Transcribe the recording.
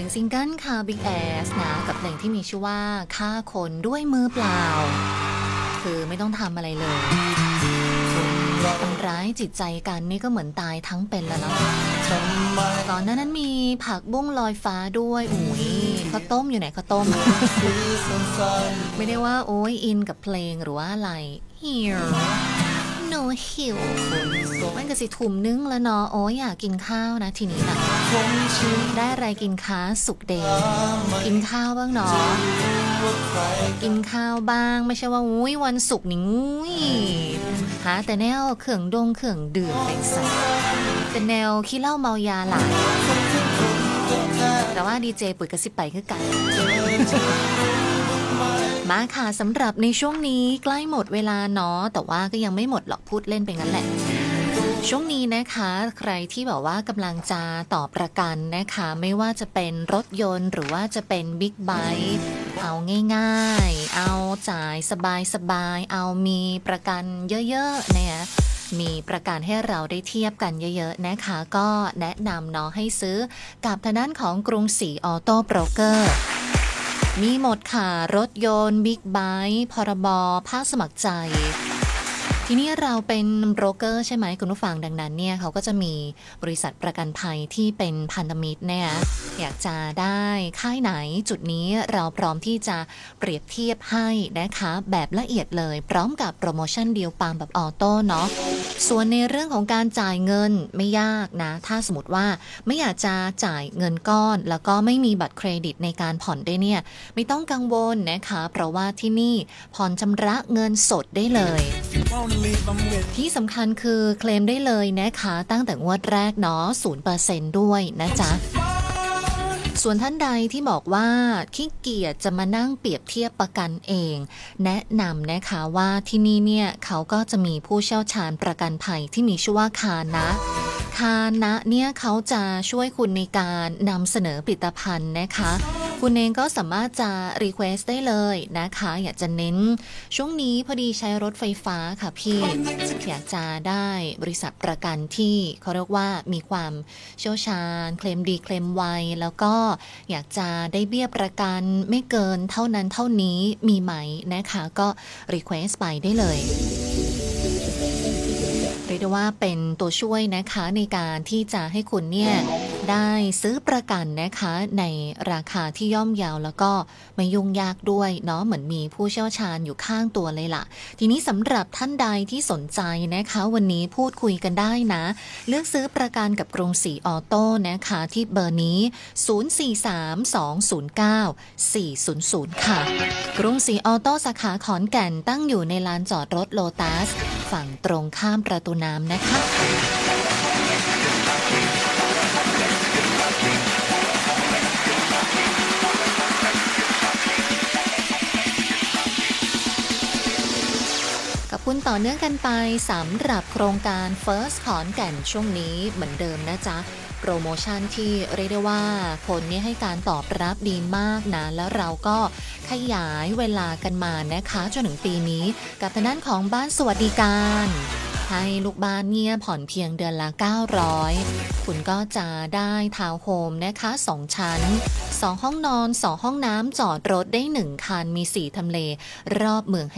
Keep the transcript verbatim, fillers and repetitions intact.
ซิงเกิลค่ะ Big Ass นะกับเพลงที่มีชื่อว่าฆ่าคนด้วยมือเปล่าคือไม่ต้องทำอะไรเลยทำร้ายจิตใจกันนี่ก็เหมือนตายทั้งเป็นแล้วเนาะก่อนหน้านั้นมีผักบุ้งลอยฟ้าด้วยอุ้ยข้าวต้มอยู่ไหนข้าวต้ม ไม่ได้ว่าโอ้ยอินกับเพลงหรือว่าอะไรหิวหนูหิวมันก็สิทุ่มนึงแล้วเนาะโอ้ยอยากกินข้าวนะทีนี้นะได้อะไรกินค้าสุกเดย์กินข้าวบ้างเนาะกินข้าวบ้างไม่ใช่ว่าอุ้ยวันศุกร์นี่อุ้ยหาแต่แนวเครื่องดงเครื่องดื่มเป็นสัตว์เป็นแนวขี้เหล้าเมายาหลายแต่ว่าดีเจปุ๋ยกระซิบไปคือกันมาค่ะสำหรับในช่วงนี้ใกล้หมดเวลาเนาะแต่ว่าก็ยังไม่หมดหรอกพูดเล่นไปงั้นแหละช่วงนี้นะคะใครที่แบบว่ากำลังจะต่อประกันนะคะไม่ว่าจะเป็นรถยนต์หรือว่าจะเป็นบิ๊กไบค์เอาง่ายๆเอาจ่ายสบายๆเอามีประกันเยอะๆเนี่ยมีประกันให้เราได้เทียบกันเยอะๆนะคะก็แนะนำเนาะให้ซื้อกับทางด้านของกรุงศรีออโต้โบรกเกอร์มีหมดค่ะรถยนต์บิ๊กไบค์พรบภาคสมัครใจทีนี้เราเป็นโบรกเกอร์ใช่ไหมคุณผู้ฟังดังนั้นเนี่ยเขาก็จะมีบริษัทประกันภัยที่เป็นพันธมิตรเนี่ยอยากจะได้ค่ายไหนจุดนี้เราพร้อมที่จะเปรียบเทียบให้นะคะแบบละเอียดเลยพร้อมกับโปรโมชั่นเดียวปังแบบออโต้เนาะส่วนในเรื่องของการจ่ายเงินไม่ยากนะถ้าสมมติว่าไม่อยากจะจ่ายเงินก้อนแล้วก็ไม่มีบัตรเครดิตในการผ่อนได้เนี่ยไม่ต้องกังวลนะคะเพราะว่าที่นี่ผ่อนชำระเงินสดได้เลยที่สำคัญคือเคลมได้เลยนะคะตั้งแต่งวดแรกเนาะ ศูนย์เปอร์เซ็นต์ ด้วยนะจ๊ะส่วนท่านใดที่บอกว่าขี้เกียจจะมานั่งเปรียบเทียบประกันเองแนะนำนะคะว่าที่นี่เนี่ยเขาก็จะมีผู้เชี่ยวชาญประกันภัยที่มีชื่อว่าคานะคานะเนี่ยเขาจะช่วยคุณในการนำเสนอผลิตภัณฑ์นะคะคุณเองก็สามารถจะรีเควสได้เลยนะคะอยากจะเน้นช่วงนี้พอดีใช้รถไฟฟ้าค่ะพี่อยากจะได้บริษัทประกันที่เขาเรียกว่ามีความเชี่ยวชาญเคลมดีเคลมไวแล้วก็อยากจะได้เบี้ยประกันไม่เกินเท่านั้นเท่านี้มีไหมนะคะก็รีเควสไปได้เลยเรียกได้ว่าเป็นตัวช่วยนะคะในการที่จะให้คุณเนี่ยได้ซื้อประกันนะคะในราคาที่ย่อมเยาแล้วก็ไม่ยุ่งยากด้วยเนาะเหมือนมีผู้เชี่ยวชาญอยู่ข้างตัวเลยล่ะทีนี้สำหรับท่านใดที่สนใจนะคะวันนี้พูดคุยกันได้นะเลือกซื้อประกันกับกรุงศรีออโต้นะคะที่เบอร์นี้ศูนย์ สี่ สาม สอง ศูนย์ เก้า สี่ ศูนย์ ศูนย์ค่ะกรุงศรีออโต้สาขาขอนแก่นตั้งอยู่ในลานจอดรถโลตัสฝั่งตรงข้ามประตูน้ำนะคะกับคุณต่อเนื่องกันไปสำหรับโครงการ First ขอนแก่นช่วงนี้เหมือนเดิมนะจ๊ะโปรโมชั่นที่เรียกได้ว่าคนนี้ให้การตอบรับดีมากนะแล้วเราก็ขยายเวลากันมานะคะจนถึงปีนี้กับทางด้านของบ้านสวัสดิการให้ลูกบ้านเนี่ยผ่อนเพียงเดือนละเก้าร้อยคุณก็จะได้ทาวน์โฮมนะคะสองชั้นสองห้องนอนสองห้องน้ำจอดรถได้หนึ่งคันมีสี่ทำเลรอบเมือง